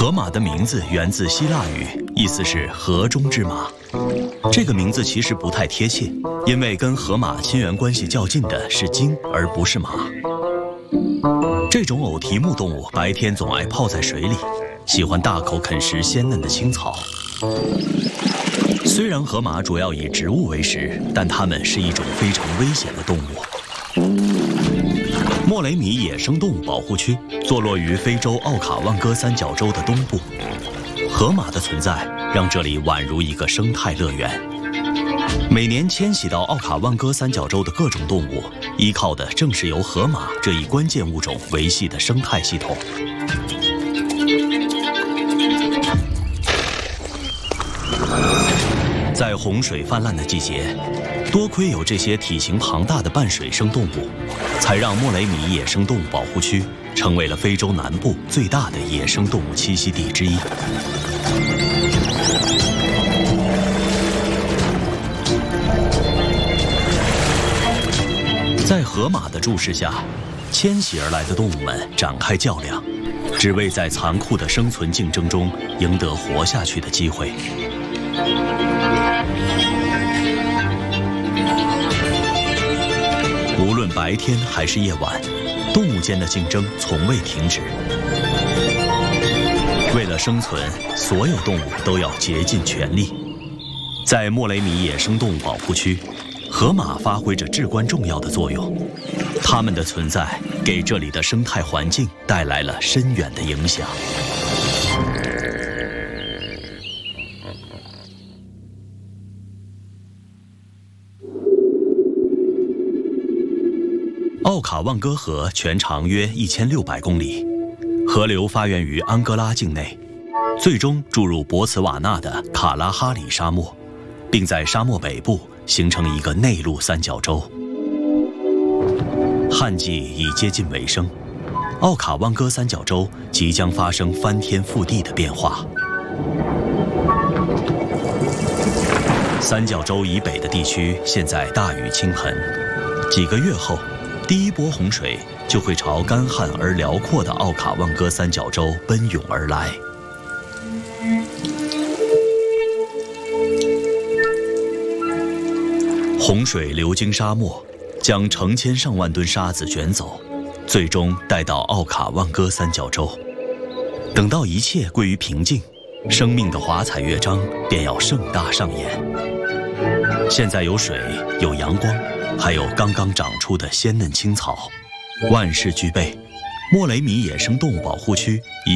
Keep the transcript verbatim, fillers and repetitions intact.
河马的名字源自希腊语，意思是河中之马。这个名字其实不太贴切，因为跟河马亲缘关系较近的是鲸，而不是马。这种偶蹄目动物白天总爱泡在水里，喜欢大口啃食鲜嫩的青草。虽然河马主要以植物为食，但它们是一种非常危险的动物。莫雷米野生动物保护区坐落于非洲奥卡万戈三角洲的东部，河马的存在让这里宛如一个生态乐园。每年迁徙到奥卡万戈三角洲的各种动物，依靠的正是由河马这一关键物种维系的生态系统。在洪水泛滥的季节，多亏有这些体型庞大的半水生动物，才让莫雷米野生动物保护区成为了非洲南部最大的野生动物栖息地之一。在河马的注视下，迁徙而来的动物们展开较量，只为在残酷的生存竞争中赢得活下去的机会。无论白天还是夜晚，动物间的竞争从未停止。为了生存，所有动物都要竭尽全力。在莫雷米野生动物保护区，河马发挥着至关重要的作用。它们的存在给这里的生态环境带来了深远的影响。奥卡万戈河全长约一千六百公里，河流发源于安哥拉境内，最终注入博茨瓦纳的卡拉哈里沙漠，并在沙漠北部形成一个内陆三角洲。旱季已接近尾声，奥卡万戈三角洲即将发生翻天覆地的变化。三角洲以北的地区现在大雨倾盆，几个月后，第一波洪水就会朝干旱而辽阔的奥卡万戈三角洲奔涌而来。洪水流经沙漠，将成千上万吨沙子卷走，最终带到奥卡万戈三角洲。等到一切归于平静，生命的华彩乐章便要盛大上演。现在有水，有阳光，还有刚刚长出的鲜嫩青草，万事俱备。莫雷米野生动物保护区已